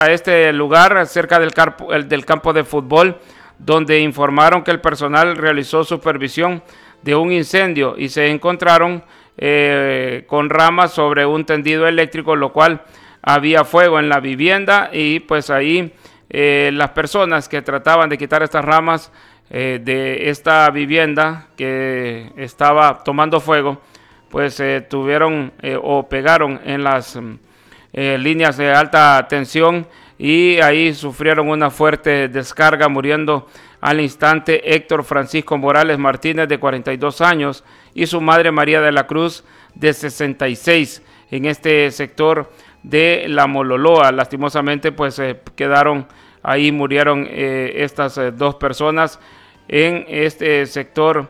a este lugar cerca del campo de fútbol, donde informaron que el personal realizó supervisión de un incendio y se encontraron con ramas sobre un tendido eléctrico, lo cual había fuego en la vivienda y pues ahí las personas que trataban de quitar estas ramas de esta vivienda que estaba tomando fuego, pues tuvieron o pegaron en las líneas de alta tensión y ahí sufrieron una fuerte descarga, muriendo al instante Héctor Francisco Morales Martínez, de 42 años, y su madre María de la Cruz, de 66, en este sector de La Mololoa. Lastimosamente pues quedaron ahí, murieron estas dos personas en este sector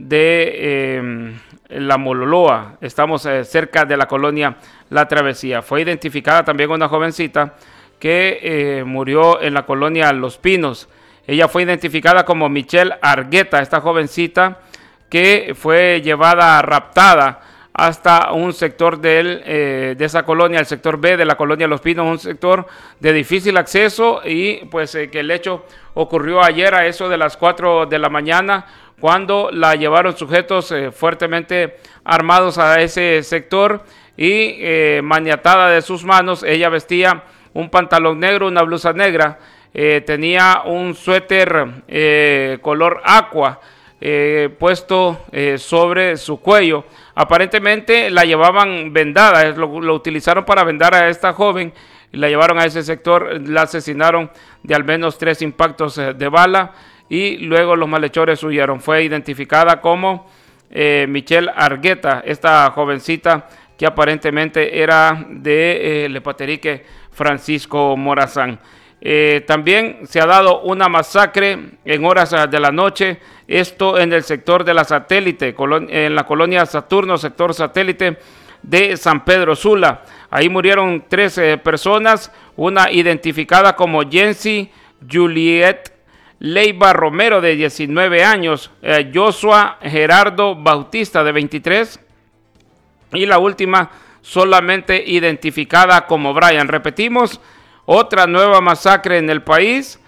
de La Mololoa. Estamos cerca de la colonia La Travesía. Fue identificada también una jovencita que murió en la colonia Los Pinos. Ella fue identificada como Michelle Argueta, esta jovencita que fue llevada raptada hasta un sector de esa colonia, el sector B de la colonia Los Pinos, un sector de difícil acceso, y pues que el hecho ocurrió ayer a eso de las 4 de la mañana, cuando la llevaron sujetos fuertemente armados a ese sector y maniatada de sus manos. Ella vestía un pantalón negro, una blusa negra, tenía un suéter color aqua puesto sobre su cuello. Aparentemente la llevaban vendada, lo utilizaron para vendar a esta joven y la llevaron a ese sector. La asesinaron de al menos 3 impactos de bala y luego los malhechores huyeron. Fue identificada como Michelle Argueta, esta jovencita que aparentemente era de Lepaterique Francisco Morazán. También se ha dado una masacre en horas de la noche, esto en el sector de la Satélite, en la colonia Saturno, sector Satélite de San Pedro Sula. Ahí murieron 13 personas, una identificada como Jency Juliet Leiva Romero, de 19 años, Joshua Gerardo Bautista, de 23, y la última solamente identificada como Brian. Repetimos, otra nueva masacre en el país.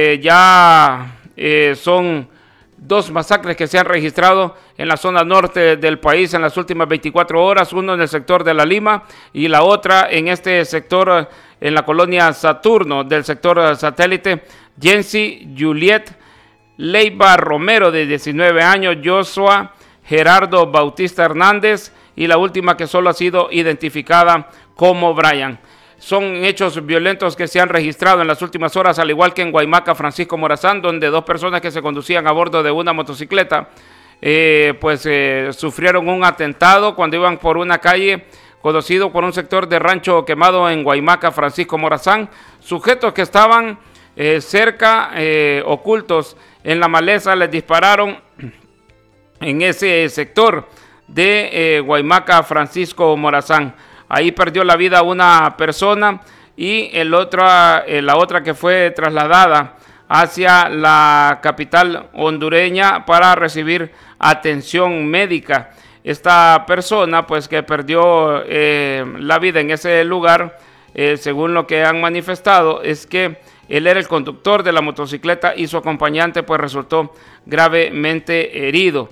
Son 2 masacres que se han registrado en la zona norte del país en las últimas 24 horas, uno en el sector de La Lima y la otra en este sector, en la colonia Saturno del sector Satélite. Jency Juliet Leiva Romero, de 19 años, Joshua Gerardo Bautista Hernández, y la última que solo ha sido identificada como Brian. Son hechos violentos que se han registrado en las últimas horas, al igual que en Guaymaca Francisco Morazán, donde 2 personas que se conducían a bordo de una motocicleta sufrieron un atentado cuando iban por una calle conocido por un sector de Rancho Quemado en Guaymaca Francisco Morazán. Sujetos que estaban cerca, ocultos en la maleza, les dispararon en ese sector de Guaymaca Francisco Morazán. Ahí perdió la vida una persona y la otra que fue trasladada hacia la capital hondureña para recibir atención médica. Esta persona pues que perdió la vida en ese lugar, según lo que han manifestado, es que él era el conductor de la motocicleta y su acompañante pues resultó gravemente herido.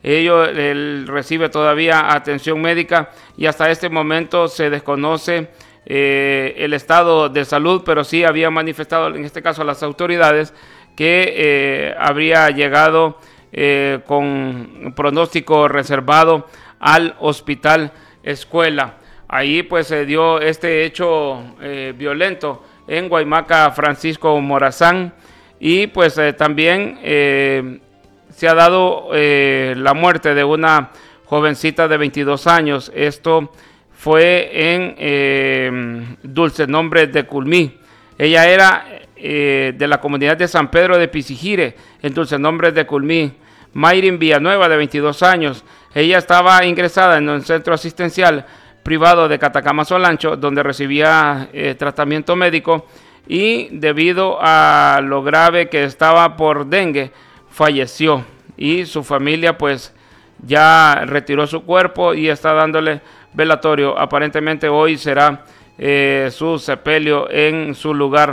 Él recibe todavía atención médica y hasta este momento se desconoce el estado de salud, pero sí había manifestado en este caso a las autoridades que habría llegado con pronóstico reservado al hospital Escuela. Ahí pues se dio este hecho violento en Guaymaca Francisco Morazán y pues también se ha dado la muerte de una jovencita de 22 años. Esto fue en Dulce Nombre de Culmí. Ella era de la comunidad de San Pedro de Pisigire, en Dulce Nombre de Culmí. Mayrin Villanueva, de 22 años. Ella estaba ingresada en un centro asistencial privado de Catacama Solancho, donde recibía tratamiento médico, y debido a lo grave que estaba por dengue, falleció, y su familia pues ya retiró su cuerpo y está dándole velatorio. Aparentemente hoy será su sepelio en su lugar